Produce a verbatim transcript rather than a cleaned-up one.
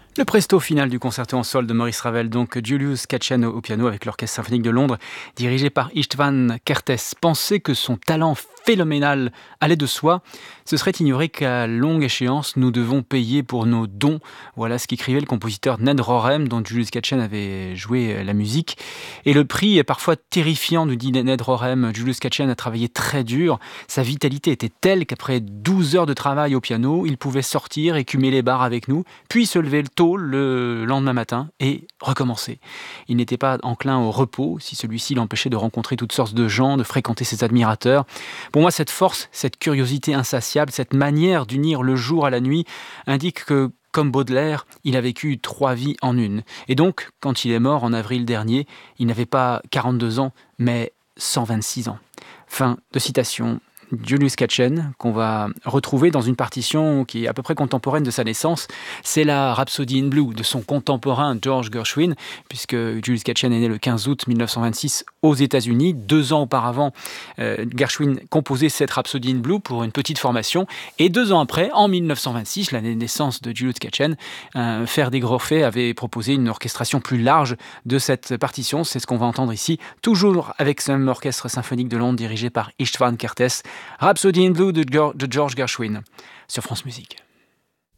Le presto final du concerto en sol de Maurice Ravel, donc Julius Katchen au piano avec l'Orchestre symphonique de Londres, dirigé par István Kertész. Penser que son talent phénoménal allait de soi, ce serait ignorer qu'à longue échéance, nous devons payer pour nos dons. Voilà ce qu'écrivait le compositeur Ned Rorem, dont Julius Katchen avait joué la musique. Et le prix est parfois terrifiant, nous dit Ned Rorem. Julius Katchen a travaillé très dur. Sa vitalité était telle qu'après douze heures de travail au piano, il pouvait sortir, écumer les bars avec nous, puis se lever tôt le lendemain matin et recommencer. Il n'était pas enclin au repos, si celui-ci l'empêchait de rencontrer toutes sortes de gens, de fréquenter ses admirateurs. Pour moi, cette force, cette curiosité insatiable, cette manière d'unir le jour à la nuit indique que, comme Baudelaire, il a vécu trois vies en une. Et donc, quand il est mort en avril dernier, il n'avait pas quarante-deux ans, mais cent vingt-six ans. Fin de citation. Julius Katchen, qu'on va retrouver dans une partition qui est à peu près contemporaine de sa naissance. C'est la Rhapsody in Blue de son contemporain George Gershwin, puisque Julius Katchen est né le quinze août mille neuf cent vingt-six aux États-Unis. Deux ans auparavant, euh, Gershwin composait cette Rhapsody in Blue pour une petite formation. Et deux ans après, en mille neuf cent vingt-six, l'année de naissance de Julius Katchen, euh, Ferdi Grofé avait proposé une orchestration plus large de cette partition. C'est ce qu'on va entendre ici, toujours avec ce même orchestre symphonique de Londres dirigé par István Kertész. Rhapsody in Blue de George Gershwin sur France Musique.